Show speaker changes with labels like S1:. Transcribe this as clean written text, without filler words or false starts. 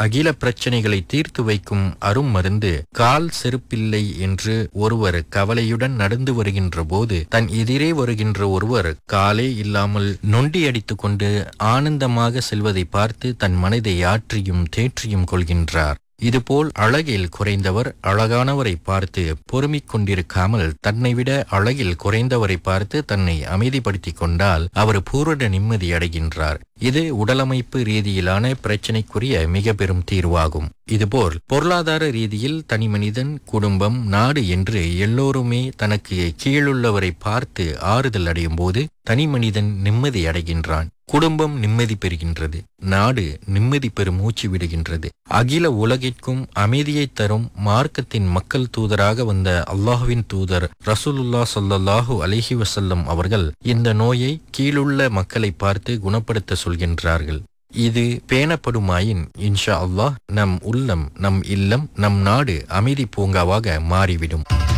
S1: அகில பிரச்சனைகளை தீர்த்து வைக்கும் அரும்மருந்து கால் செருப்பில்லை என்று ஒருவர் கவலையுடன் நடந்து வருகின்ற போது தன் எதிரே வருகின்ற ஒருவர் காலே இல்லாமல் நொண்டியடித்துக் கொண்டு ஆனந்தமாக செல்வதை பார்த்து தன் மனதை ஆற்றியும் தேற்றியும் கொள்கின்றார். இதுபோல் அழகில் குறைந்தவர் அழகானவரை பார்த்து பொறுமிக் கொண்டிருக்காமல் தன்னை விட அழகில் குறைந்தவரை பார்த்து தன்னை அமைதிப்படுத்திக் கொண்டால் அவர் பூரண நிம்மதி அடைகின்றார். இது உடலமைப்பு ரீதியிலான பிரச்சினைக்குரிய மிக பெரும் தீர்வாகும். இதுபோல் பொருளாதார ரீதியில் தனிமனிதன், குடும்பம், நாடு என்று எல்லோருமே தனக்கு கீழுள்ளவரை பார்த்து ஆறுதல் அடையும் போது தனிமனிதன் நிம்மதி அடைகின்றான். குடும்பம் நிம்மதி பெறுகின்றது. நாடு நிம்மதி பெறும் மூச்சு விடுகின்றது. அகில உலகிற்கும் அமைதியை தரும் மார்க்கத்தின் மக்கள் தூதராக வந்த அல்லாஹ்வின் தூதர் ரசூலுல்லாஹ் ஸல்லல்லாஹு அலைஹி வஸல்லம் அவர்கள் இந்த நோயை கீழுள்ள மக்களை பார்த்து குணப்படுத்த சொல்கின்றார்கள். இது பேணப்படுமாயின் இன்ஷா அல்லாஹ் நம் உள்ளம், நம் இல்லம், நம் நாடு அமைதி பூங்காவாக மாறிவிடும்.